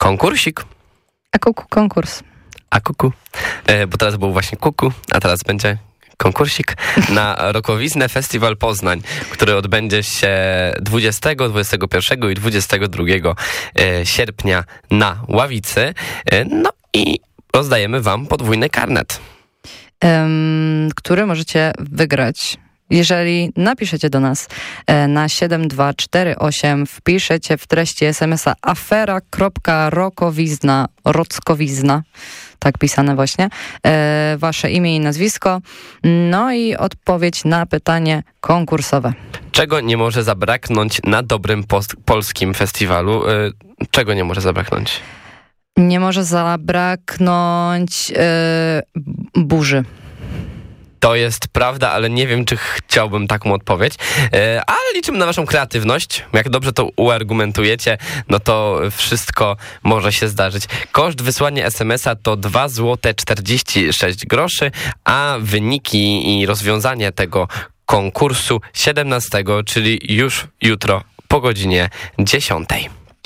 konkursik. A kuku konkurs. A kuku. Bo teraz był właśnie kuku, a teraz będzie konkursik na Rokowiznę Festiwal Poznań, który odbędzie się 20, 21 i 22 sierpnia na Ławicy. No i rozdajemy wam podwójny karnet. Który możecie wygrać. Jeżeli napiszecie do nas na 7248, wpiszecie w treści SMS-a afera.rokowizna, tak pisane właśnie, wasze imię i nazwisko, no i odpowiedź na pytanie konkursowe. Czego nie może zabraknąć na dobrym polskim festiwalu? Czego nie może zabraknąć? Nie może zabraknąć burzy. To jest prawda, ale nie wiem, czy chciałbym taką odpowiedź. Ale liczymy na waszą kreatywność. Jak dobrze to uargumentujecie, no to wszystko może się zdarzyć. Koszt wysłania SMS-a to 2 zł 46 groszy, a wyniki i rozwiązanie tego konkursu 17, czyli już jutro po godzinie 10.